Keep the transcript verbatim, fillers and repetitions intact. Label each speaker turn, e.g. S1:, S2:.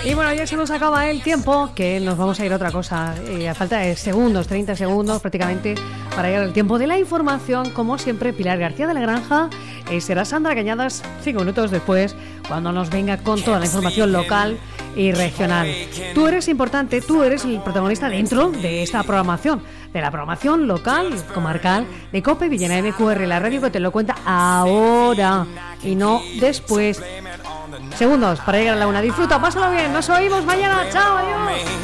S1: Y bueno, ya se nos acaba el tiempo, que nos vamos a ir a otra cosa. Eh, a falta de segundos, treinta segundos prácticamente, para llegar al tiempo de la información. Como siempre, Pilar García de la Granja. Eh, será Sandra Cañadas cinco minutos después, cuando nos venga con toda la información local y regional. Tú eres importante, tú eres el protagonista dentro de esta programación, de la programación local, comarcal, de COPE Villena M Q R, la radio que te lo cuenta ahora y no después. Segundos para llegar a la una. Disfruta, pásalo bien, nos oímos mañana. Chao, adiós.